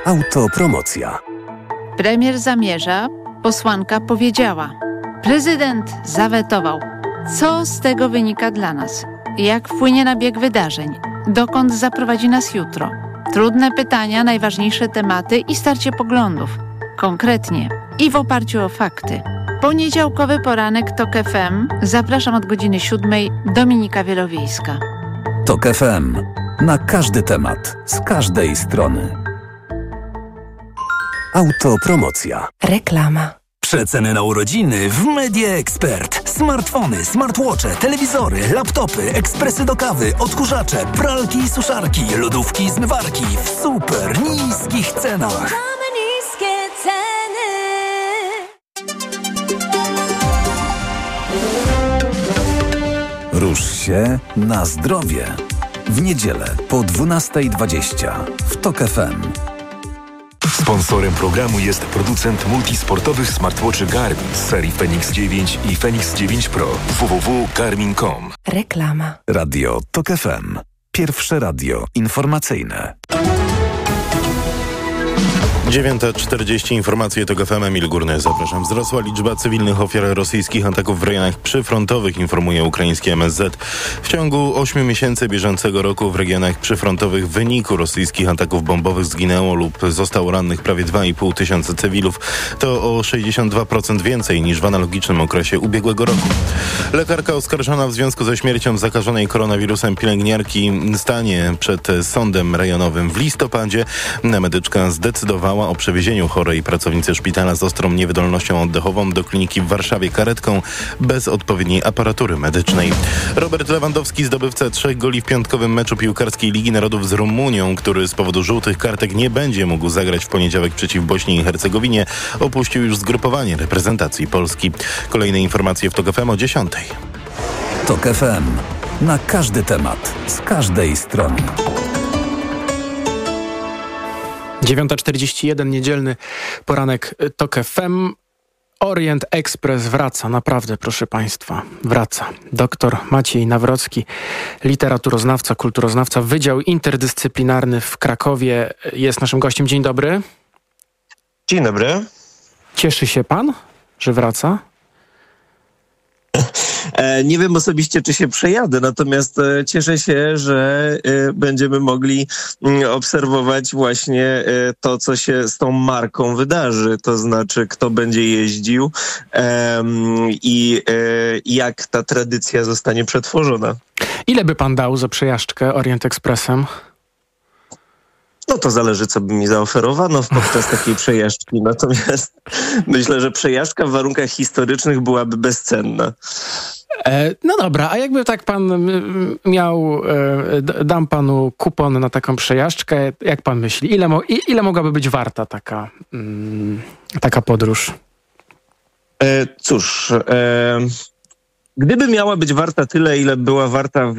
Autopromocja. Premier zamierza, posłanka powiedziała. Prezydent zawetował. Co z tego wynika dla nas? Jak wpłynie na bieg wydarzeń? Dokąd zaprowadzi nas jutro? Trudne pytania, najważniejsze tematy i starcie poglądów. Konkretnie i w oparciu o fakty. Poniedziałkowy poranek TOK FM. Zapraszam od godziny 7. Dominika Wielowiejska. TOK FM. Na każdy temat, z każdej strony. Autopromocja. Reklama. Przeceny na urodziny w Media Expert. Smartfony, smartwatche, telewizory, laptopy, ekspresy do kawy, odkurzacze, pralki i suszarki, lodówki i zmywarki w super niskich cenach. Mamy niskie ceny. Rusz się na zdrowie. W niedzielę po 12:20 w TOK FM. Sponsorem programu jest producent multisportowych smartwatchy Garmin z serii Fenix 9 i Fenix 9 Pro. www.garmin.com. Reklama. Radio TOK FM. Pierwsze radio informacyjne. 9:40 informacje TOK FM. Emil Górny, zapraszam. Wzrosła liczba cywilnych ofiar rosyjskich ataków w rejonach przyfrontowych, informuje ukraiński MSZ. W ciągu 8 miesięcy bieżącego roku w regionach przyfrontowych w wyniku rosyjskich ataków bombowych zginęło lub zostało rannych prawie 2,5 tysiąca cywilów. To o 62% więcej niż w analogicznym okresie ubiegłego roku. Lekarka oskarżona w związku ze śmiercią zakażonej koronawirusem pielęgniarki stanie przed sądem rejonowym w listopadzie. Medyczka zdecydowała o przewiezieniu chorej pracownicy szpitala z ostrą niewydolnością oddechową do kliniki w Warszawie karetką bez odpowiedniej aparatury medycznej. Robert Lewandowski, zdobywca 3 goli w piątkowym meczu piłkarskiej Ligi Narodów z Rumunią, który z powodu żółtych kartek nie będzie mógł zagrać w poniedziałek przeciw Bośni i Hercegowinie, opuścił już zgrupowanie reprezentacji Polski. Kolejne informacje w TOK FM o 10:00. TOK FM. Na każdy temat, z każdej strony. 9:41, niedzielny poranek TOK FM. Orient Express wraca, naprawdę, proszę Państwa, wraca. Doktor Maciej Nawrocki, literaturoznawca, kulturoznawca, Wydział Interdyscyplinarny w Krakowie, jest naszym gościem. Dzień dobry. Dzień dobry. Cieszy się Pan, że wraca? Nie wiem osobiście, czy się przejadę, natomiast cieszę się, że będziemy mogli obserwować właśnie to, co się z tą marką wydarzy. To znaczy, kto będzie jeździł i jak ta tradycja zostanie przetworzona. Ile by Pan dał za przejażdżkę Orient Expressem? No to zależy, co by mi zaoferowano podczas takiej przejażdżki. Natomiast myślę, że przejażdżka w warunkach historycznych byłaby bezcenna. No dobra, a jakby tak pan miał, dam panu kupon na taką przejażdżkę, jak pan myśli, ile mogłaby być warta taka podróż? Cóż, gdyby miała być warta tyle, ile była warta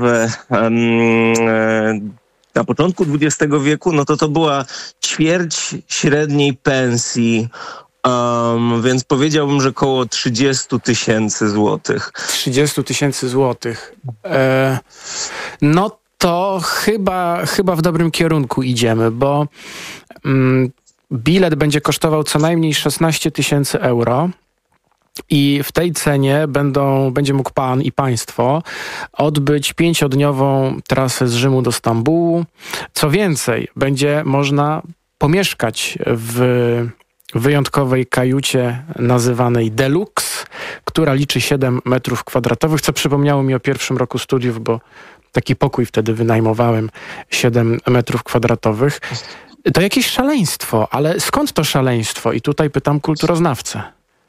na początku XX wieku, no to była ćwierć średniej pensji, więc powiedziałbym, że koło 30 000 złotych. 30 000 złotych. No to chyba w dobrym kierunku idziemy, bo bilet będzie kosztował co najmniej 16 000 euro. I w tej cenie będzie mógł pan i państwo odbyć 5-dniową trasę z Rzymu do Stambułu. Co więcej, będzie można pomieszkać w wyjątkowej kajucie nazywanej Deluxe, która liczy 7 metrów kwadratowych, co przypomniało mi o pierwszym roku studiów, bo taki pokój wtedy wynajmowałem, 7 metrów kwadratowych. To jakieś szaleństwo, ale skąd to szaleństwo? I tutaj pytam kulturoznawcę.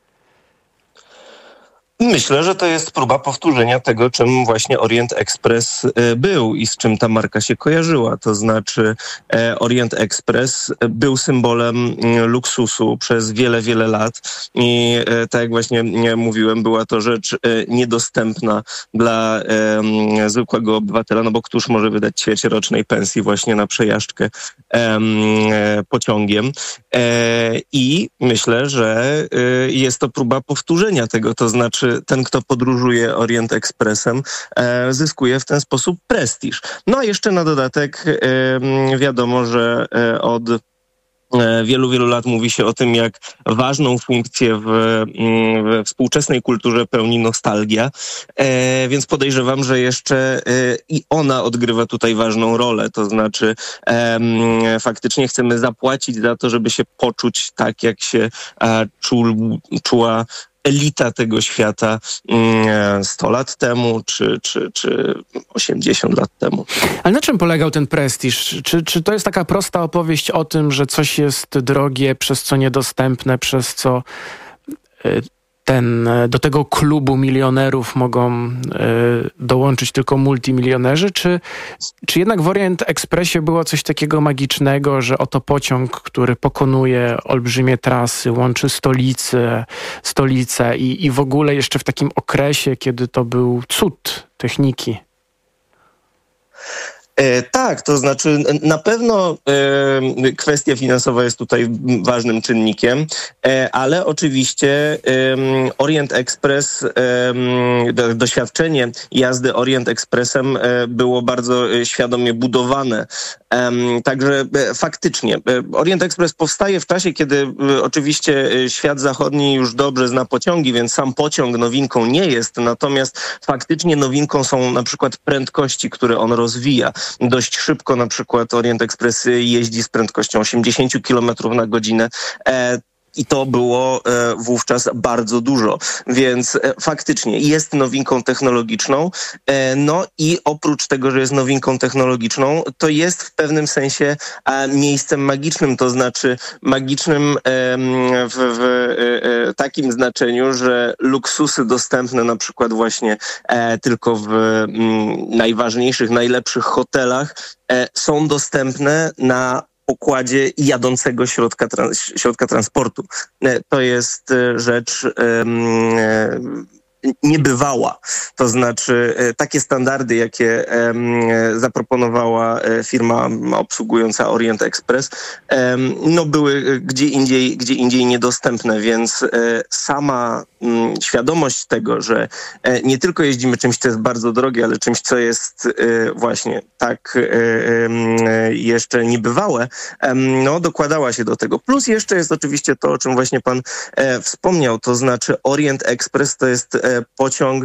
Myślę, że to jest próba powtórzenia tego, czym właśnie Orient Express był i z czym ta marka się kojarzyła. To znaczy Orient Express był symbolem luksusu przez wiele, wiele lat i tak jak właśnie mówiłem, była to rzecz niedostępna dla zwykłego obywatela, no bo któż może wydać ćwierć rocznej pensji właśnie na przejażdżkę pociągiem. I myślę, że jest to próba powtórzenia tego, to znaczy ten, kto podróżuje Orient Expressem, zyskuje w ten sposób prestiż. No a jeszcze na dodatek wiadomo, że od wielu lat mówi się o tym, jak ważną funkcję w współczesnej kulturze pełni nostalgia, więc podejrzewam, że jeszcze i ona odgrywa tutaj ważną rolę. To znaczy faktycznie chcemy zapłacić za to, żeby się poczuć tak, jak się czuła elita tego świata 100 lat temu, czy 80 lat temu. Ale na czym polegał ten prestiż? Czy to jest taka prosta opowieść o tym, że coś jest drogie, przez co niedostępne, przez co do tego klubu milionerów mogą dołączyć tylko multimilionerzy? Czy jednak w Orient Expressie było coś takiego magicznego, że oto pociąg, który pokonuje olbrzymie trasy, łączy stolice i w ogóle jeszcze w takim okresie, kiedy to był cud techniki? Tak, to znaczy na pewno kwestia finansowa jest tutaj ważnym czynnikiem, ale oczywiście Orient Express, doświadczenie jazdy Orient Expressem było bardzo świadomie budowane. Także faktycznie Orient Express powstaje w czasie, kiedy oczywiście świat zachodni już dobrze zna pociągi, więc sam pociąg nowinką nie jest, natomiast faktycznie nowinką są na przykład prędkości, które on rozwija. Dość szybko na przykład Orient Express jeździ z prędkością 80 km na godzinę. I to było wówczas bardzo dużo, więc faktycznie jest nowinką technologiczną. No i oprócz tego, że jest nowinką technologiczną, to jest w pewnym sensie miejscem magicznym, to znaczy magicznym w takim znaczeniu, że luksusy dostępne na przykład właśnie tylko w najważniejszych, najlepszych hotelach są dostępne na pokładzie jadącego środka transportu. To jest rzecz niebywała. To znaczy takie standardy, jakie zaproponowała firma obsługująca Orient Express, no były gdzie indziej niedostępne, więc sama świadomość tego, że nie tylko jeździmy czymś, co jest bardzo drogie, ale czymś, co jest właśnie tak jeszcze niebywałe, no dokładała się do tego. Plus jeszcze jest oczywiście to, o czym właśnie pan wspomniał, to znaczy Orient Express to jest pociąg,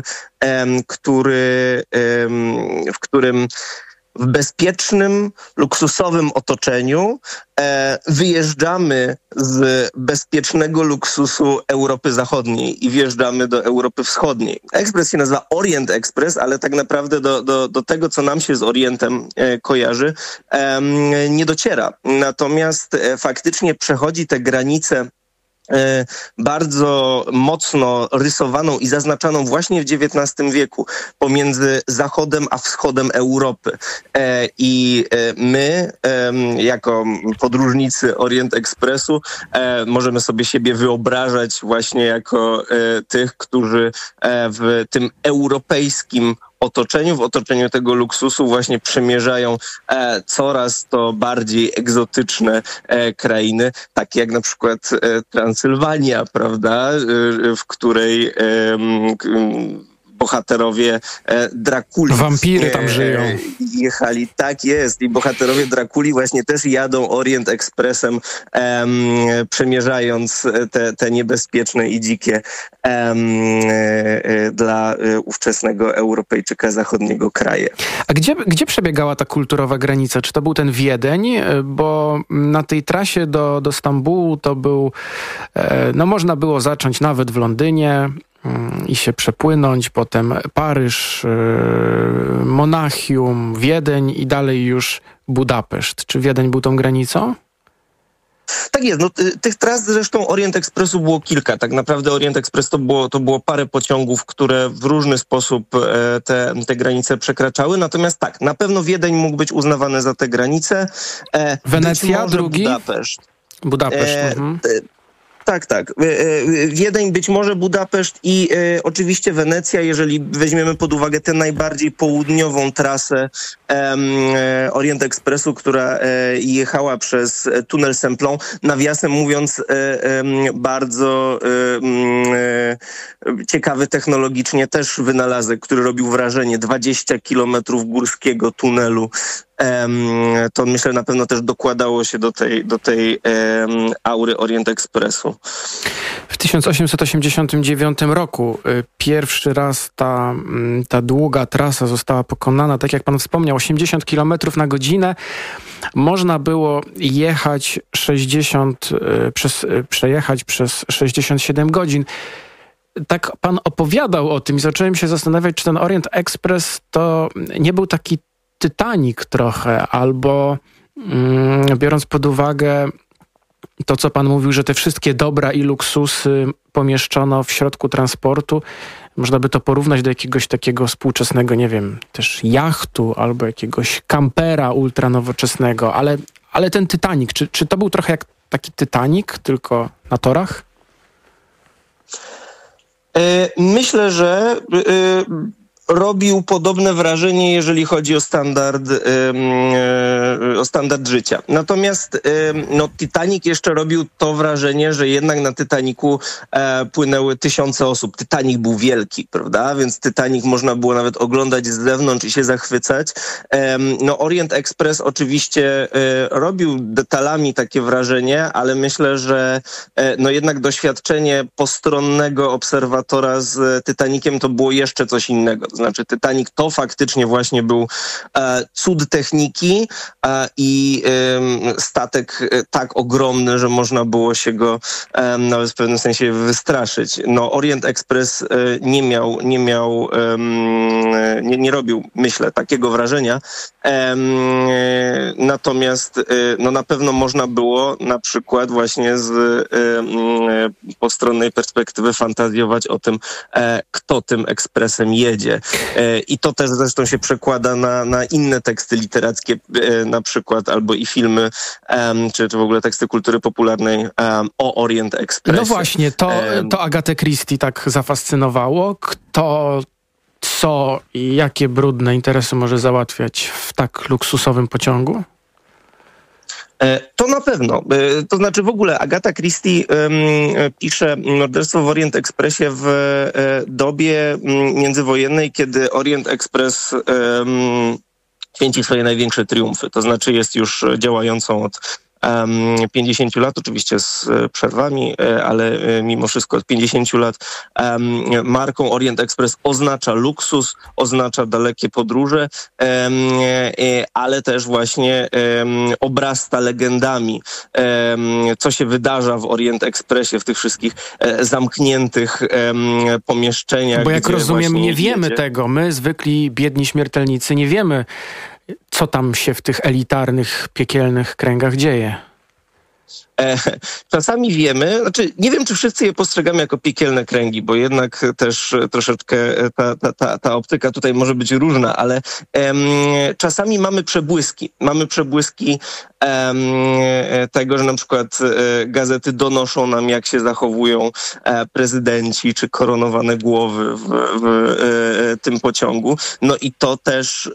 w którym w bezpiecznym, luksusowym otoczeniu wyjeżdżamy z bezpiecznego luksusu Europy Zachodniej i wjeżdżamy do Europy Wschodniej. Ekspres się nazywa Orient Express, ale tak naprawdę do tego, co nam się z Orientem kojarzy, nie dociera. Natomiast faktycznie przechodzi te granice bardzo mocno rysowaną i zaznaczaną właśnie w XIX wieku pomiędzy Zachodem a Wschodem Europy. I my, jako podróżnicy Orient Expressu, możemy sobie siebie wyobrażać właśnie jako tych, którzy w tym europejskim w otoczeniu tego luksusu właśnie przemierzają coraz to bardziej egzotyczne krainy, takie jak na przykład Transylwania, prawda, w której bohaterowie Drakuli. Wampiry tam żyją. Jechali, tak jest. I bohaterowie Drakuli właśnie też jadą Orient Expressem, przemierzając te niebezpieczne i dzikie dla ówczesnego Europejczyka zachodniego kraje. A gdzie przebiegała ta kulturowa granica? Czy to był ten Wiedeń? Bo na tej trasie do Stambułu to był, no można było zacząć nawet w Londynie i się przepłynąć, potem Paryż, Monachium, Wiedeń i dalej już Budapeszt. Czy Wiedeń był tą granicą? Tak jest. No, tych tras zresztą Orient Expressu było kilka. Tak naprawdę Orient Express to było parę pociągów, które w różny sposób te granice przekraczały. Natomiast tak, na pewno Wiedeń mógł być uznawany za tę granicę. Wenecja, drugi? Budapeszt. Tak. Wiedeń, być może Budapeszt i oczywiście Wenecja, jeżeli weźmiemy pod uwagę tę najbardziej południową trasę Orient Expressu, która jechała przez tunel Semplon. Nawiasem mówiąc, bardzo ciekawy technologicznie też wynalazek, który robił wrażenie. 20 kilometrów górskiego tunelu to myślę na pewno też dokładało się do tej aury Orient Expressu. W 1889 roku pierwszy raz ta długa trasa została pokonana, tak jak pan wspomniał, 80 km na godzinę. Można było jechać przejechać przez 67 godzin. Tak pan opowiadał o tym i zacząłem się zastanawiać, czy ten Orient Express to nie był taki Titanic trochę, albo biorąc pod uwagę to, co pan mówił, że te wszystkie dobra i luksusy pomieszczono w środku transportu, można by to porównać do jakiegoś takiego współczesnego, nie wiem, też jachtu albo jakiegoś kampera ultranowoczesnego, ale ten Titanic, czy to był trochę jak taki Titanic, tylko na torach? Myślę, że robił podobne wrażenie, jeżeli chodzi o standard życia. Natomiast Titanic jeszcze robił to wrażenie, że jednak na Titanicu płynęły tysiące osób. Titanic był wielki, prawda? Więc Titanic można było nawet oglądać z zewnątrz i się zachwycać. Orient Express oczywiście robił detalami takie wrażenie, ale myślę, że jednak doświadczenie postronnego obserwatora z Titaniciem to było jeszcze coś innego. To znaczy Titanic to faktycznie właśnie był cud techniki i statek tak ogromny, że można było się go nawet w pewnym sensie wystraszyć. Orient Express nie robił, myślę, takiego wrażenia. Natomiast na pewno można było na przykład właśnie z postronnej perspektywy fantazjować o tym, kto tym ekspresem jedzie. I to też zresztą się przekłada na inne teksty literackie, na przykład albo i filmy, czy w ogóle teksty kultury popularnej o Orient Expressie. No właśnie, to Agatę Christie tak zafascynowało. Kto, co i jakie brudne interesy może załatwiać w tak luksusowym pociągu? To na pewno. To znaczy w ogóle Agata Christie pisze Morderstwo w Orient Expressie w dobie międzywojennej, kiedy Orient Express święci swoje największe triumfy. To znaczy jest już działającą od 50 lat, oczywiście z przerwami, ale mimo wszystko od 50 lat marką Orient Express oznacza luksus, oznacza dalekie podróże, ale też właśnie obrasta legendami. Co się wydarza w Orient Expressie, w tych wszystkich zamkniętych pomieszczeniach. Bo jak rozumiem, nie wiemy tego. My, zwykli biedni śmiertelnicy, nie wiemy, co tam się w tych elitarnych, piekielnych kręgach dzieje. Czasami wiemy, nie wiem, czy wszyscy je postrzegamy jako piekielne kręgi, bo jednak też troszeczkę ta optyka tutaj może być różna, ale czasami mamy przebłyski. Mamy przebłyski tego, że na przykład gazety donoszą nam, jak się zachowują prezydenci czy koronowane głowy w tym pociągu. I to też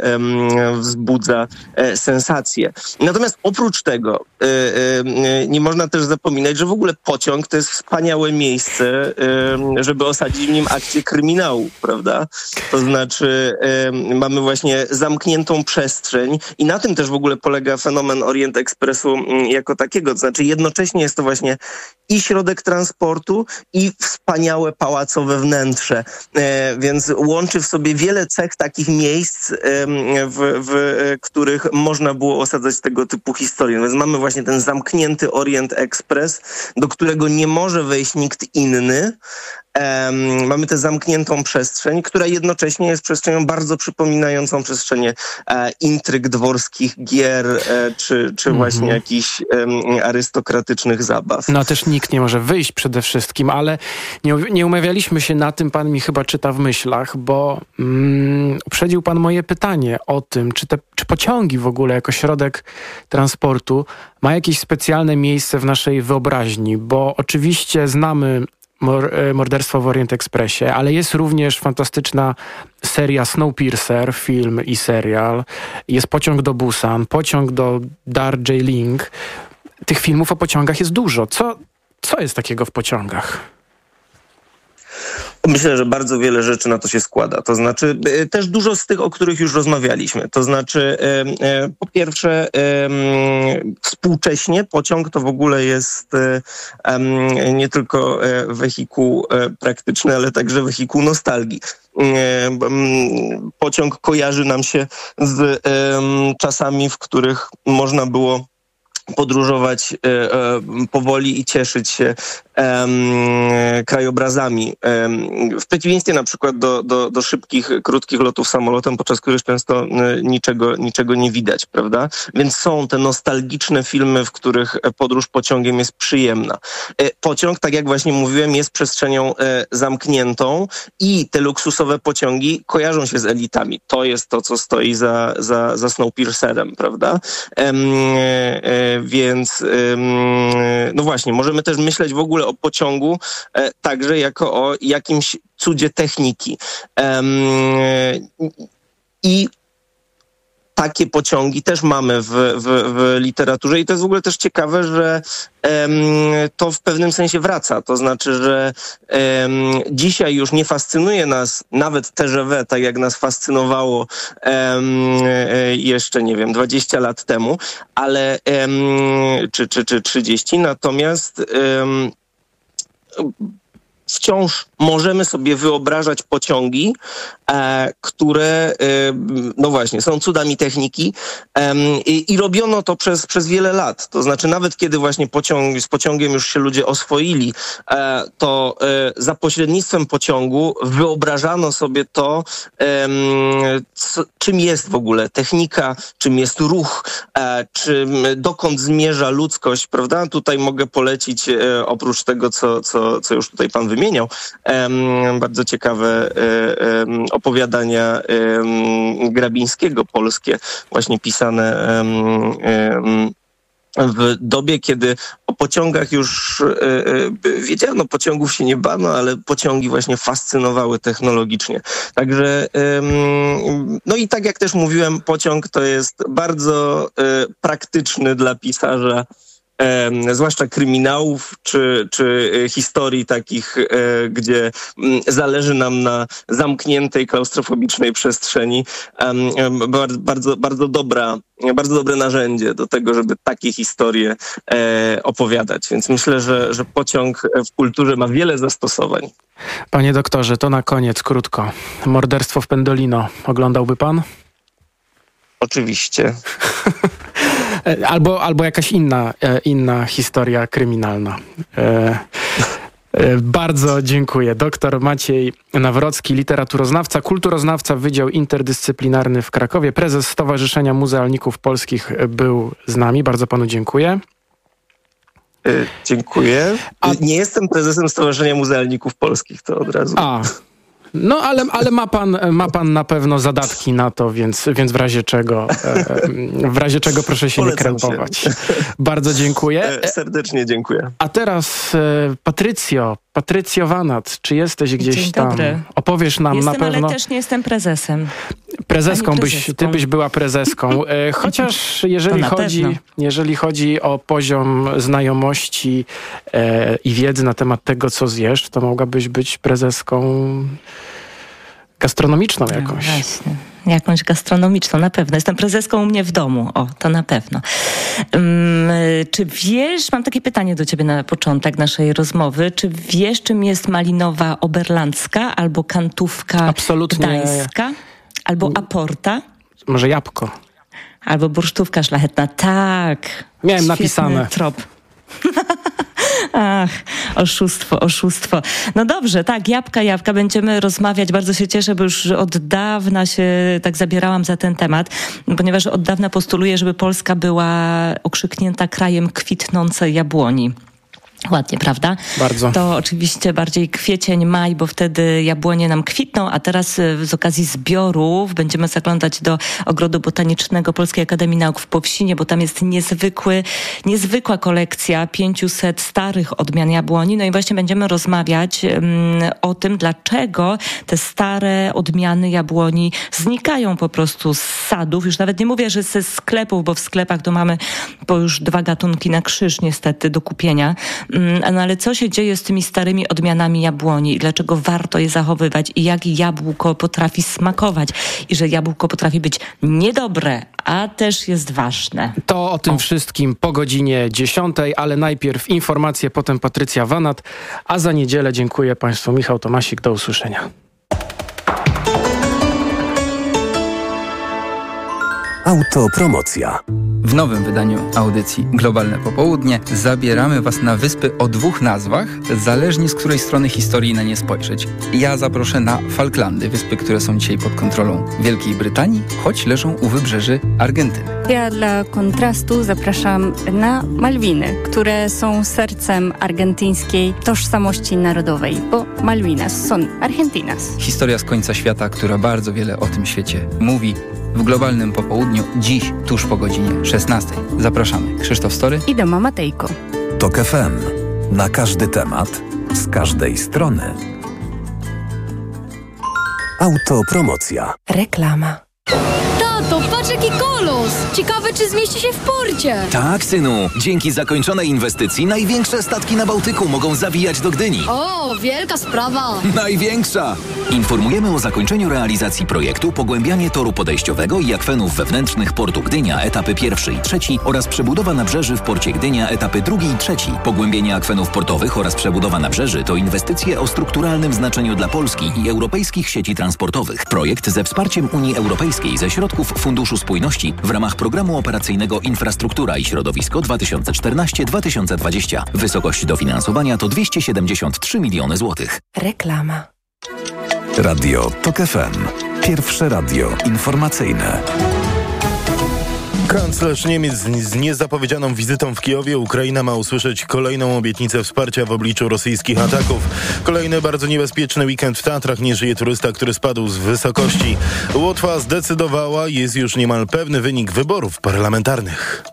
wzbudza sensację. Natomiast oprócz tego nie można też zapominać, że w ogóle pociąg to jest wspaniałe miejsce, żeby osadzić w nim akcję kryminału, prawda? To znaczy mamy właśnie zamkniętą przestrzeń i na tym też w ogóle polega fenomen Orient Expressu jako takiego. To znaczy jednocześnie jest to właśnie i środek transportu, i wspaniałe pałacowe wnętrze. Więc łączy w sobie wiele cech takich miejsc, w których można było osadzać tego typu historie. Więc mamy właśnie ten zamknięty Orient Express, do którego nie może wejść nikt inny. Mamy tę zamkniętą przestrzeń, która jednocześnie jest przestrzenią bardzo przypominającą przestrzenie intryg dworskich gier, czy właśnie jakichś arystokratycznych zabaw. Też nikt nie może wyjść przede wszystkim, ale nie umawialiśmy się na tym, pan mi chyba czyta w myślach, bo uprzedził pan moje pytanie o tym, czy pociągi w ogóle jako środek transportu ma jakieś specjalne miejsce w naszej wyobraźni, bo oczywiście znamy Morderstwo w Orient Expressie, ale jest również fantastyczna seria Snowpiercer, film i serial. Jest Pociąg do Busan, Pociąg do Darjeeling. Tych filmów o pociągach jest dużo. Co jest takiego w pociągach? Myślę, że bardzo wiele rzeczy na to się składa. To znaczy też dużo z tych, o których już rozmawialiśmy. To znaczy po pierwsze współcześnie pociąg to w ogóle jest nie tylko wehikuł praktyczny, ale także wehikuł nostalgii. Pociąg kojarzy nam się z czasami, w których można było podróżować powoli i cieszyć się krajobrazami. W przeciwieństwie na przykład do szybkich, krótkich lotów samolotem, podczas których często niczego nie widać, prawda? Więc są te nostalgiczne filmy, w których podróż pociągiem jest przyjemna. Pociąg, tak jak właśnie mówiłem, jest przestrzenią zamkniętą i te luksusowe pociągi kojarzą się z elitami. To jest to, co stoi za Snowpiercerem, prawda? Więc no właśnie, możemy też myśleć w ogóle o pociągu także jako o jakimś cudzie techniki. I takie pociągi też mamy w literaturze i to jest w ogóle też ciekawe, że to w pewnym sensie wraca. To znaczy, że dzisiaj już nie fascynuje nas nawet TGV, tak jak nas fascynowało jeszcze, nie wiem, 20 lat temu, ale czy 30, natomiast wciąż możemy sobie wyobrażać pociągi, które, no właśnie, są cudami techniki i robiono to przez wiele lat. To znaczy nawet kiedy właśnie z pociągiem już się ludzie oswoili, to za pośrednictwem pociągu wyobrażano sobie to, czym jest w ogóle technika, czym jest ruch, dokąd zmierza ludzkość, prawda? Tutaj mogę polecić, oprócz tego, co już tutaj pan wymieniał, bardzo ciekawe opowiadania Grabińskiego, polskie, właśnie pisane w dobie, kiedy o pociągach już wiedziano, pociągów się nie bano, ale pociągi właśnie fascynowały technologicznie. Także, no i tak jak też mówiłem, pociąg to jest bardzo praktyczny dla pisarza, zwłaszcza kryminałów czy historii takich, gdzie zależy nam na zamkniętej, klaustrofobicznej przestrzeni. Bardzo dobre narzędzie do tego, żeby takie historie opowiadać. Więc myślę, że pociąg w kulturze ma wiele zastosowań. Panie doktorze, to na koniec krótko. Morderstwo w Pendolino. Oglądałby pan? Oczywiście. Albo jakaś inna historia kryminalna. Bardzo dziękuję. Doktor Maciej Nawrocki, literaturoznawca, kulturoznawca, Wydział Interdyscyplinarny w Krakowie, prezes Stowarzyszenia Muzealników Polskich był z nami. Bardzo panu dziękuję. Dziękuję. Nie jestem prezesem Stowarzyszenia Muzealników Polskich, to od razu. No, ale ma pan na pewno zadatki na to, więc w razie czego proszę się nie krępować. Bardzo dziękuję. Serdecznie dziękuję. A teraz Patrycjo Wanat, czy jesteś gdzieś Dzień tam? Dobry. Opowiesz nam jestem, na pewno. Ale też nie jestem prezesem. Prezeską ty byś była prezeską. Chociaż jeżeli chodzi o poziom znajomości i wiedzy na temat tego, co zjesz, to mogłabyś być prezeską gastronomiczną jakąś. No właśnie. Jakąś gastronomiczną, na pewno. Jestem prezeską u mnie w domu. O, to na pewno. Czy wiesz, mam takie pytanie do ciebie na początek naszej rozmowy. Czy wiesz, czym jest malinowa oberlandzka albo kantówka gdańska? Albo aporta? Może jabłko. Albo bursztówka szlachetna. Tak. Miałem napisane. Trop. Ach, oszustwo. No dobrze, tak, jabłka. Będziemy rozmawiać. Bardzo się cieszę, bo już od dawna się tak zabierałam za ten temat, ponieważ od dawna postuluję, żeby Polska była okrzyknięta krajem kwitnącej jabłoni. Ładnie, prawda? Bardzo. To oczywiście bardziej kwiecień, maj, bo wtedy jabłonie nam kwitną, a teraz z okazji zbiorów będziemy zaglądać do Ogrodu Botanicznego Polskiej Akademii Nauk w Powsinie, bo tam jest niezwykła kolekcja 500 starych odmian jabłoni. No i właśnie będziemy rozmawiać o tym, dlaczego te stare odmiany jabłoni znikają po prostu z sadów. Już nawet nie mówię, że ze sklepów, bo w sklepach to mamy po już 2 gatunki na krzyż niestety do kupienia. No ale co się dzieje z tymi starymi odmianami jabłoni i dlaczego warto je zachowywać i jak jabłko potrafi smakować i że jabłko potrafi być niedobre, a też jest ważne. To o tym wszystkim po godzinie 10, ale najpierw informacje, potem Patrycja Wanat, a za niedzielę dziękuję Państwu. Michał Tomasik, do usłyszenia. Autopromocja. W nowym wydaniu audycji Globalne Popołudnie zabieramy Was na wyspy o 2 nazwach, zależnie z której strony historii na nie spojrzeć. Ja zaproszę na Falklandy, wyspy, które są dzisiaj pod kontrolą Wielkiej Brytanii, choć leżą u wybrzeży Argentyny. Ja dla kontrastu zapraszam na Malwiny, które są sercem argentyńskiej tożsamości narodowej, bo Malvinas są Argentinas. Historia z końca świata, która bardzo wiele o tym świecie mówi. W Globalnym Popołudniu dziś, tuż po godzinie 16. Zapraszamy. Krzysztof Story i Doma Matejko. TOK FM. Na każdy temat, z każdej strony. Autopromocja. Reklama. Tato, patrz jaki kolos! Ciekawe, czy zmieści się w porcie. Tak, synu. Dzięki zakończonej inwestycji największe statki na Bałtyku mogą zawijać do Gdyni. O, wielka sprawa. Największa! Informujemy o zakończeniu realizacji projektu Pogłębianie toru podejściowego i akwenów wewnętrznych portu Gdynia, etapy 1 i 3 oraz przebudowa nabrzeży w porcie Gdynia, etapy 2 i 3. Pogłębienie akwenów portowych oraz przebudowa nabrzeży to inwestycje o strukturalnym znaczeniu dla Polski i europejskich sieci transportowych. Projekt ze wsparciem Unii Europejskiej ze środków Funduszu Spójności w ramach Programu Operacyjnego Infrastruktura i Środowisko 2014-2020. Wysokość dofinansowania to 273 miliony złotych. Reklama. Radio TOK FM. Pierwsze radio informacyjne. Kanclerz Niemiec z niezapowiedzianą wizytą w Kijowie. Ukraina ma usłyszeć kolejną obietnicę wsparcia w obliczu rosyjskich ataków. Kolejny bardzo niebezpieczny weekend w Tatrach. Nie żyje turysta, który spadł z wysokości. Łotwa zdecydowała, jest już niemal pewny wynik wyborów parlamentarnych.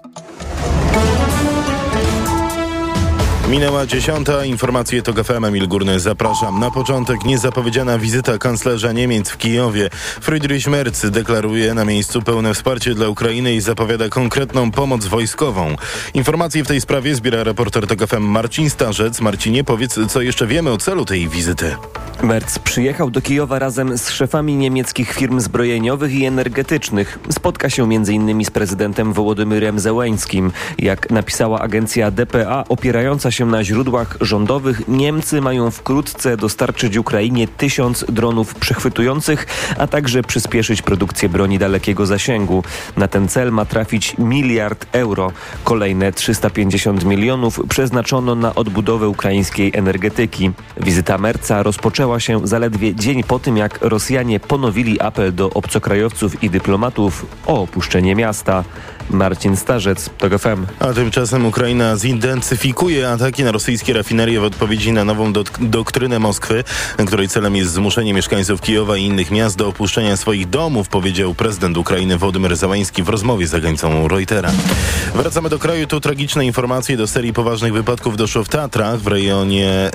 Minęła 10. Informacje TOK FM. Emil Górny, zapraszam. Na początek niezapowiedziana wizyta kanclerza Niemiec w Kijowie. Friedrich Merz deklaruje na miejscu pełne wsparcie dla Ukrainy i zapowiada konkretną pomoc wojskową. Informacje w tej sprawie zbiera reporter TOK FM Marcin Starzec. Marcinie, powiedz, co jeszcze wiemy o celu tej wizyty. Merz przyjechał do Kijowa razem z szefami niemieckich firm zbrojeniowych i energetycznych. Spotka się m.in. z prezydentem Wołodymyrem Zełeńskim. Jak napisała agencja dpa, opierająca się na źródłach rządowych, Niemcy mają wkrótce dostarczyć Ukrainie 1000 dronów przechwytujących, a także przyspieszyć produkcję broni dalekiego zasięgu. Na ten cel ma trafić 1 miliard euro. Kolejne 350 milionów przeznaczono na odbudowę ukraińskiej energetyki. Wizyta Merza rozpoczęła się zaledwie dzień po tym, jak Rosjanie ponowili apel do obcokrajowców i dyplomatów o opuszczenie miasta. Marcin Starzec, TOK FM. A tymczasem Ukraina zintensyfikuje ataki na rosyjskie rafinerie w odpowiedzi na nową doktrynę Moskwy, której celem jest zmuszenie mieszkańców Kijowa i innych miast do opuszczenia swoich domów, powiedział prezydent Ukrainy Wołodymyr Zełeński w rozmowie z agencją Reutera. Wracamy do kraju. Tu tragiczne informacje. Do serii poważnych wypadków doszło w Tatrach. W rejonie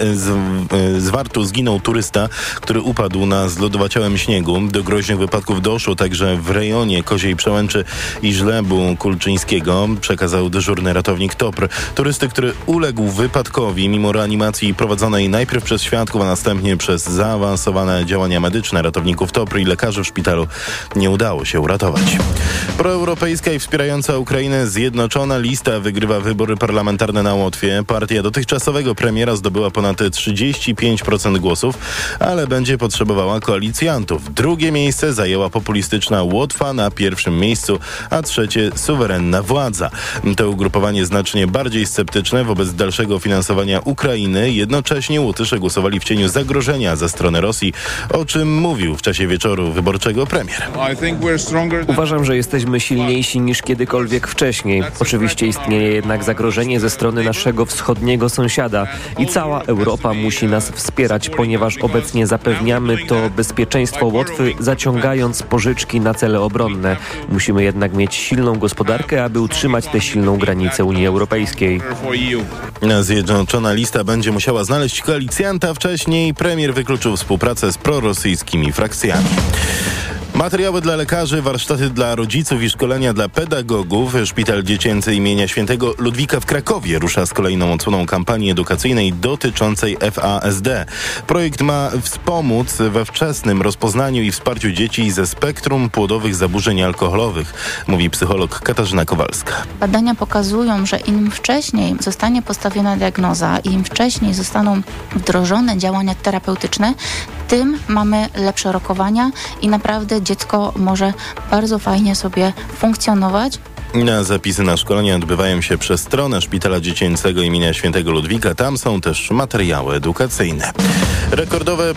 Zwartu zginął turysta, który upadł na zlodowaciałym śniegu. Do groźnych wypadków doszło także w rejonie Koziej Przełęczy i Żlebu Kulczyńskiego, przekazał dyżurny ratownik TOPR. Turysty, który uległ wypadkowi mimo reanimacji prowadzonej najpierw przez świadków, a następnie przez zaawansowane działania medyczne ratowników TOPR i lekarzy w szpitalu, nie udało się uratować. Proeuropejska i wspierająca Ukrainę Zjednoczona Lista wygrywa wybory parlamentarne na Łotwie. Partia dotychczasowego premiera zdobyła ponad 35% głosów, ale będzie potrzebowała koalicjantów. Drugie miejsce zajęła populistyczna Łotwa, na pierwszym miejscu, a trzecie suwerenna władza. To ugrupowanie znacznie bardziej sceptyczne wobec dalszego finansowania Ukrainy. Jednocześnie Łotysze głosowali w cieniu zagrożenia ze strony Rosji, o czym mówił w czasie wieczoru wyborczego premier. Uważam, że jesteśmy silniejsi niż kiedykolwiek wcześniej. Oczywiście istnieje jednak zagrożenie ze strony naszego wschodniego sąsiada i cała Europa musi nas wspierać, ponieważ obecnie zapewniamy to bezpieczeństwo Łotwy, zaciągając pożyczki na cele obronne. Musimy jednak mieć silną gospodarkę, aby utrzymać tę silną granicę Unii Europejskiej. Zjednoczona Lista będzie musiała znaleźć koalicjanta. Wcześniej premier wykluczył współpracę z prorosyjskimi frakcjami. Materiały dla lekarzy, warsztaty dla rodziców i szkolenia dla pedagogów. Szpital Dziecięcy imienia Świętego Ludwika w Krakowie rusza z kolejną odsłoną kampanii edukacyjnej dotyczącej FASD. Projekt ma wspomóc we wczesnym rozpoznaniu i wsparciu dzieci ze spektrum płodowych zaburzeń alkoholowych, mówi psycholog Katarzyna Kowalska. Badania pokazują, że im wcześniej zostanie postawiona diagnoza i im wcześniej zostaną wdrożone działania terapeutyczne, tym mamy lepsze rokowania i naprawdę dziecko może bardzo fajnie sobie funkcjonować. Zapisy na szkolenia odbywają się przez stronę Szpitala Dziecięcego imienia Świętego Ludwika. Tam są też materiały edukacyjne. Rekordowe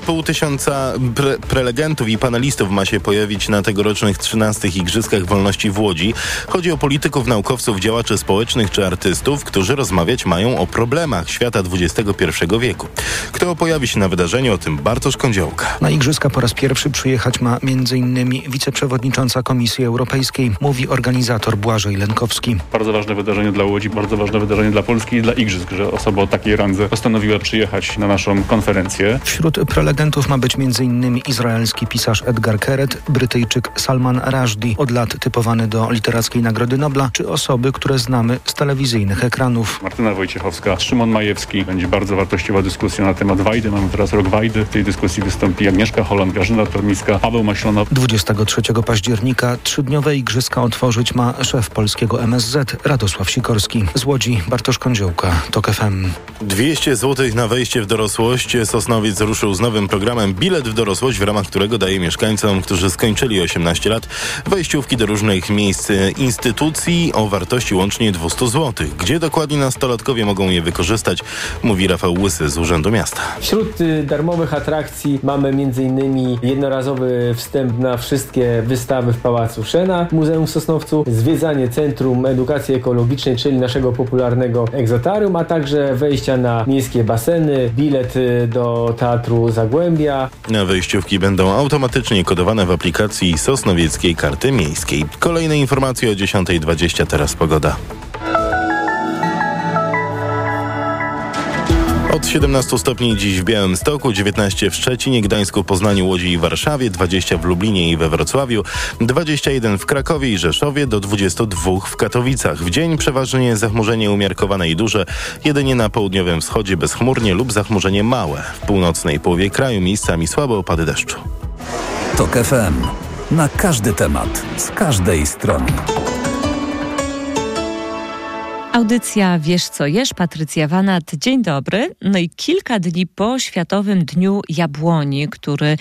500 prelegentów i panelistów ma się pojawić na tegorocznych 13. Igrzyskach Wolności w Łodzi. Chodzi o polityków, naukowców, działaczy społecznych czy artystów, którzy rozmawiać mają o problemach świata XXI wieku. Kto pojawi się na wydarzeniu, o tym Bartosz Kądziołka. Na Igrzyska po raz pierwszy przyjechać ma m.in. wiceprzewodnicząca Komisji Europejskiej, mówi organizator Błażej Lenkowski. Bardzo ważne wydarzenie dla Łodzi, bardzo ważne wydarzenie dla Polski i dla Igrzysk, że osoba o takiej randze postanowiła przyjechać na naszą konferencję. Wśród prelegentów ma być m.in. izraelski pisarz Edgar Keret, Brytyjczyk Salman Rushdie, od lat typowany do Literackiej Nagrody Nobla, czy osoby, które znamy z telewizyjnych ekranów. Martyna Wojciechowska, Szymon Majewski. Będzie bardzo wartościowa dyskusja na temat Wajdy. Mamy teraz rok Wajdy. W tej dyskusji wystąpi Agnieszka Holland, Grażyna Tormiska, Paweł Maślona. 23 października 3-dniowe Igrzyska otworzyć ma szef polskiego MSZ Radosław Sikorski. Z Łodzi Bartosz Kądziołka, TOK FM. 200 zł na wejście w dorosłość. Sosnowiec ruszył z nowym programem Bilet w dorosłość, w ramach którego daje mieszkańcom, którzy skończyli 18 lat, wejściówki do różnych miejsc instytucji o wartości łącznie 200 zł. Gdzie dokładnie nastolatkowie mogą je wykorzystać, mówi Rafał Łysy z Urzędu Miasta. Wśród darmowych atrakcji mamy m.in. jednorazowy wstęp na wszystkie wystawy w Pałacu Szena, Muzeum w Sosnowcu, zwiedzanie Centrum Edukacji Ekologicznej, czyli naszego popularnego egzotarium, a także wejścia na miejskie baseny, bilet do Teatru Zagłębia. Wejściówki będą automatycznie kodowane w aplikacji Sosnowieckiej Karty Miejskiej. Kolejne informacje o 10:20, teraz pogoda. Od 17 stopni dziś w Białymstoku, 19 w Szczecinie, Gdańsku, Poznaniu, Łodzi i Warszawie, 20 w Lublinie i we Wrocławiu, 21 w Krakowie i Rzeszowie, do 22 w Katowicach. W dzień przeważnie zachmurzenie umiarkowane i duże, jedynie na południowym wschodzie bezchmurnie lub zachmurzenie małe. W północnej połowie kraju miejscami słabe opady deszczu. TOK FM. Na każdy temat, z każdej strony. Audycja Wiesz co jesz, Patrycja Wanat. Dzień dobry. No i kilka dni po Światowym Dniu Jabłoni, który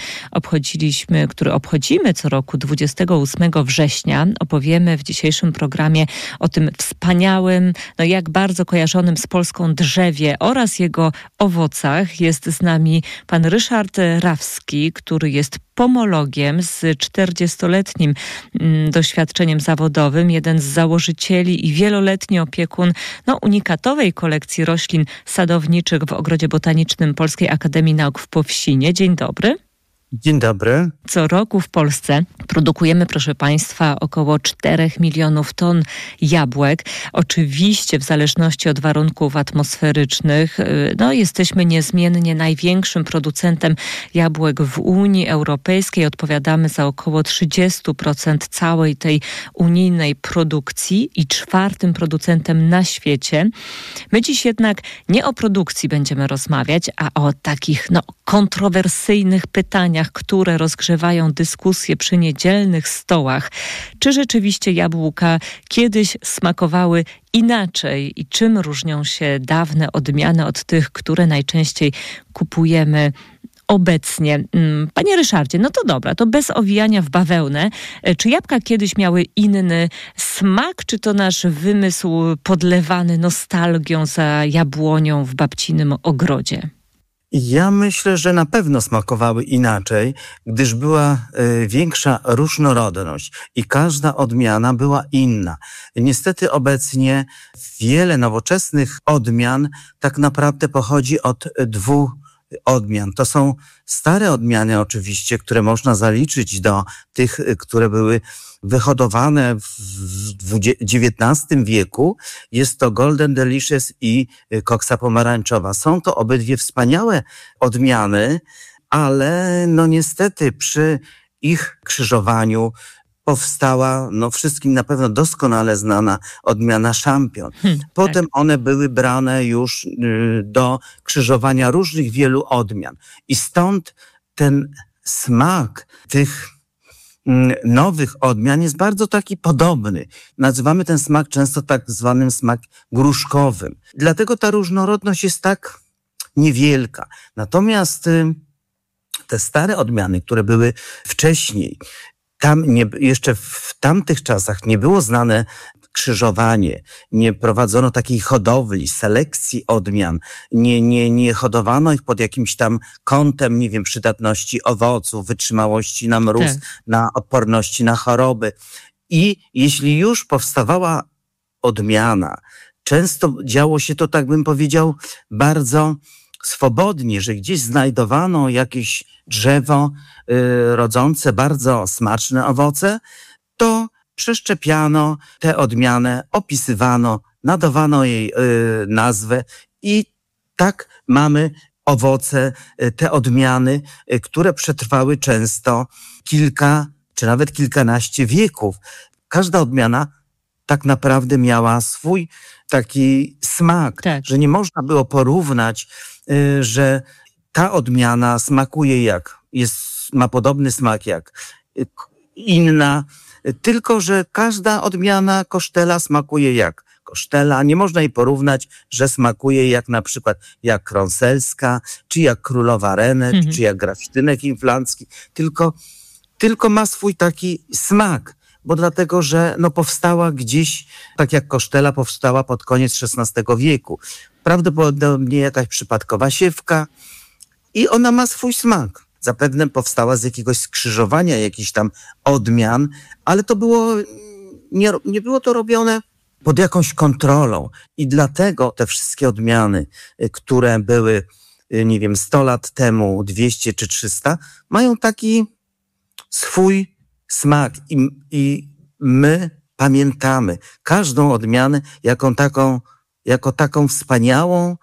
obchodzimy co roku 28 września, opowiemy w dzisiejszym programie o tym wspaniałym, no jak bardzo kojarzonym z Polską drzewie oraz jego owocach. Jest z nami pan Ryszard Rawski, który jest pomologiem z 40-letnim doświadczeniem zawodowym, jeden z założycieli i wieloletni opiekun unikatowej kolekcji roślin sadowniczych w Ogrodzie Botanicznym Polskiej Akademii Nauk w Powsinie. Dzień dobry. Dzień dobry. Co roku w Polsce produkujemy, proszę Państwa, około 4 milionów ton jabłek. Oczywiście w zależności od warunków atmosferycznych, jesteśmy niezmiennie największym producentem jabłek w Unii Europejskiej. Odpowiadamy za około 30% całej tej unijnej produkcji i 4. producentem na świecie. My dziś jednak nie o produkcji będziemy rozmawiać, a o takich kontrowersyjnych pytaniach, które rozgrzewają dyskusje przy niedzielnych stołach. Czy rzeczywiście jabłka kiedyś smakowały inaczej i czym różnią się dawne odmiany od tych, które najczęściej kupujemy obecnie? Panie Ryszardzie, no to dobra, to bez owijania w bawełnę. Czy jabłka kiedyś miały inny smak, czy to nasz wymysł podlewany nostalgią za jabłonią w babcinym ogrodzie? Ja myślę, że na pewno smakowały inaczej, gdyż była większa różnorodność i każda odmiana była inna. Niestety obecnie wiele nowoczesnych odmian tak naprawdę pochodzi od 2 odmian. To są stare odmiany oczywiście, które można zaliczyć do tych, które były wyhodowane w XIX wieku. Jest to Golden Delicious i koksa pomarańczowa. Są to obydwie wspaniałe odmiany, ale niestety przy ich krzyżowaniu powstała, wszystkim na pewno doskonale znana odmiana szampion. Potem one były brane już do krzyżowania różnych wielu odmian. I stąd ten smak tych nowych odmian jest bardzo taki podobny. Nazywamy ten smak często tak zwanym smak gruszkowym. Dlatego ta różnorodność jest tak niewielka. Natomiast te stare odmiany, które były wcześniej, jeszcze w tamtych czasach nie było znane krzyżowanie, nie prowadzono takiej hodowli, selekcji odmian, nie hodowano ich pod jakimś tam kątem, przydatności owoców, wytrzymałości na mróz, na odporności na choroby. I jeśli już powstawała odmiana, często działo się to, tak bym powiedział, bardzo swobodnie, że gdzieś znajdowano jakieś drzewo rodzące bardzo smaczne owoce, to przeszczepiano tę odmianę, opisywano, nadawano jej nazwę i tak mamy owoce, te odmiany, które przetrwały często kilka czy nawet kilkanaście wieków. Każda odmiana tak naprawdę miała swój taki smak, że nie można było porównać, że ta odmiana smakuje ma podobny smak jak inna, tylko że każda odmiana kosztela smakuje jak kosztela. Nie można jej porównać, że smakuje jak na przykład jak krąselska, czy jak królowa renet, czy jak graftynek inflancki, tylko ma swój taki smak. Bo dlatego, że powstała gdzieś, tak jak kosztela powstała pod koniec XVI wieku. Prawdopodobnie jakaś przypadkowa siewka i ona ma swój smak. Zapewne powstała z jakiegoś skrzyżowania jakichś tam odmian, ale to było, nie było to robione pod jakąś kontrolą. I dlatego te wszystkie odmiany, które były, 100 lat temu, 200 czy 300, mają taki swój smak i my pamiętamy każdą odmianę jako taką wspaniałą,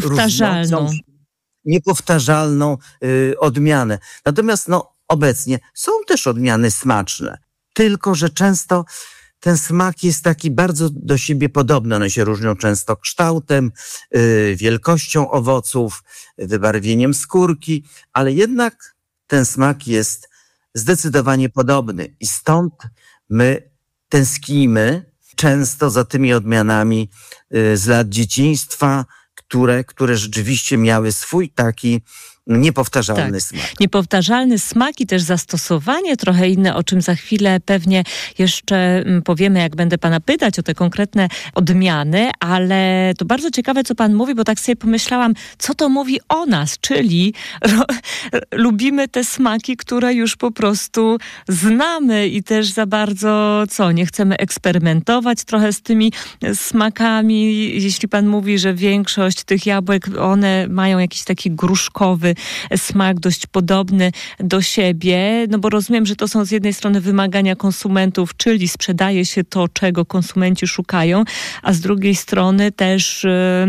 niepowtarzalną odmianę. Natomiast obecnie są też odmiany smaczne, tylko że często ten smak jest taki bardzo do siebie podobny. One się różnią często kształtem, wielkością owoców, wybarwieniem skórki, ale jednak ten smak jest zdecydowanie podobny i stąd my tęsknimy często za tymi odmianami z lat dzieciństwa, które rzeczywiście miały swój taki niepowtarzalny smak. Niepowtarzalny smak i też zastosowanie trochę inne, o czym za chwilę pewnie jeszcze powiemy, jak będę pana pytać o te konkretne odmiany, ale to bardzo ciekawe, co pan mówi, bo tak sobie pomyślałam, co to mówi o nas, czyli lubimy te smaki, które już po prostu znamy i też za bardzo, nie chcemy eksperymentować trochę z tymi smakami. Jeśli pan mówi, że większość tych jabłek, one mają jakiś taki gruszkowy smak, dość podobny do siebie, bo rozumiem, że to są z jednej strony wymagania konsumentów, czyli sprzedaje się to, czego konsumenci szukają, a z drugiej strony też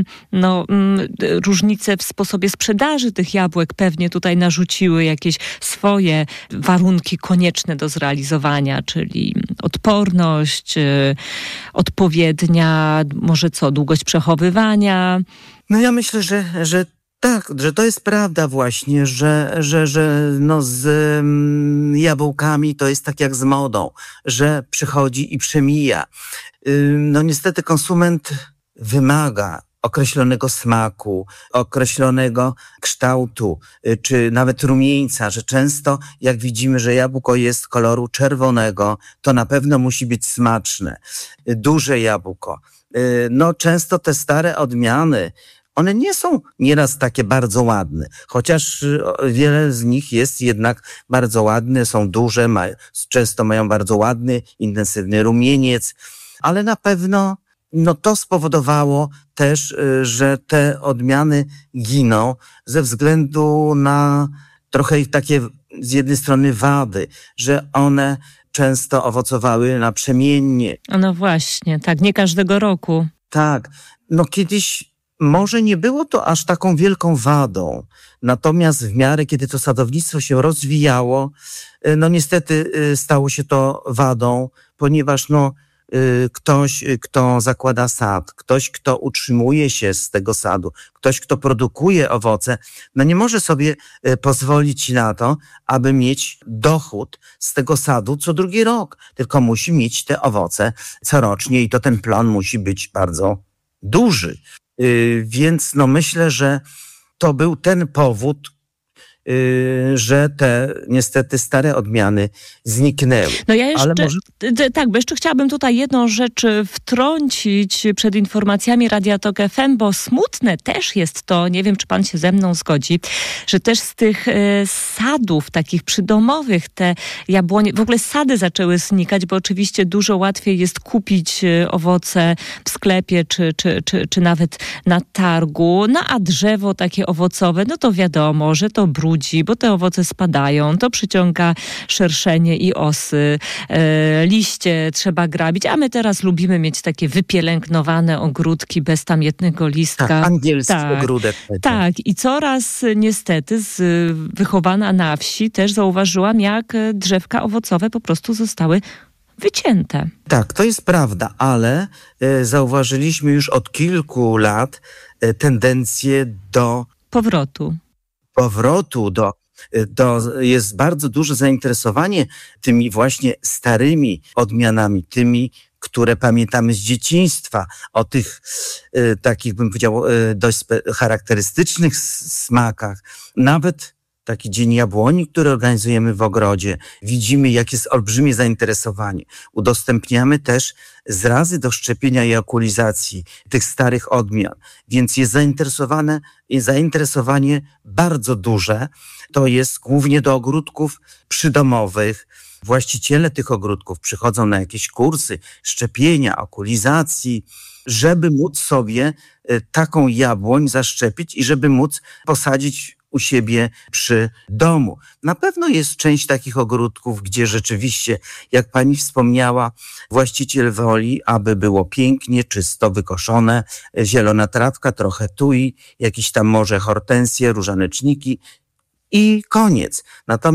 różnice w sposobie sprzedaży tych jabłek pewnie tutaj narzuciły jakieś swoje warunki konieczne do zrealizowania, czyli odporność, odpowiednia, długość przechowywania. Ja myślę, że tak, że to jest prawda właśnie, że z jabłkami to jest tak jak z modą, że przychodzi i przemija. Niestety konsument wymaga określonego smaku, określonego kształtu, czy nawet rumieńca, że często jak widzimy, że jabłko jest koloru czerwonego, to na pewno musi być smaczne. Duże jabłko. Często te stare odmiany, one nie są nieraz takie bardzo ładne, chociaż wiele z nich jest jednak bardzo ładne, są duże, często mają bardzo ładny, intensywny rumieniec, ale na pewno to spowodowało też, że te odmiany giną ze względu na trochę takie z jednej strony wady, że one często owocowały naprzemiennie. No właśnie, tak, nie każdego roku. Tak, kiedyś Może nie było to aż taką wielką wadą, natomiast w miarę, kiedy to sadownictwo się rozwijało, no niestety stało się to wadą, ponieważ ktoś, kto zakłada sad, ktoś, kto utrzymuje się z tego sadu, ktoś, kto produkuje owoce, no nie może sobie pozwolić na to, aby mieć dochód z tego sadu co drugi rok, tylko musi mieć te owoce corocznie i to ten plon musi być bardzo duży. Więc myślę, że to był ten powód, że te niestety stare odmiany zniknęły. No ja jeszcze, ale bo jeszcze chciałabym tutaj jedną rzecz wtrącić przed informacjami Radia Tok FM, bo smutne też jest to, nie wiem, czy pan się ze mną zgodzi, że też z tych sadów takich przydomowych te jabłonie, w ogóle sady zaczęły znikać, bo oczywiście dużo łatwiej jest kupić owoce w sklepie, czy nawet na targu, a drzewo takie owocowe, no to wiadomo, że to brudzi, bo te owoce spadają, to przyciąga szerszenie i osy, liście trzeba grabić, a my teraz lubimy mieć takie wypielęgnowane ogródki bez tam jednego listka. Tak, angielski ogródek. Tak, i coraz niestety wychowana na wsi też zauważyłam, jak drzewka owocowe po prostu zostały wycięte. Tak, to jest prawda, ale zauważyliśmy już od kilku lat tendencję do powrotu jest bardzo duże zainteresowanie tymi właśnie starymi odmianami, tymi, które pamiętamy z dzieciństwa, o tych takich, bym powiedział, dość charakterystycznych smakach. Nawet taki Dzień Jabłoni, który organizujemy w ogrodzie, widzimy, jak jest olbrzymie zainteresowanie. Udostępniamy też zrazy do szczepienia i okulizacji tych starych odmian, więc jest zainteresowanie bardzo duże. To jest głównie do ogródków przydomowych. Właściciele tych ogródków przychodzą na jakieś kursy szczepienia, okulizacji, żeby móc sobie taką jabłoń zaszczepić i żeby móc posadzić u siebie przy domu. Na pewno jest część takich ogródków, gdzie rzeczywiście, jak pani wspomniała, właściciel woli, aby było pięknie, czysto wykoszone, zielona trawka, trochę tui, jakieś tam może hortensje, różaneczniki i koniec. Natomiast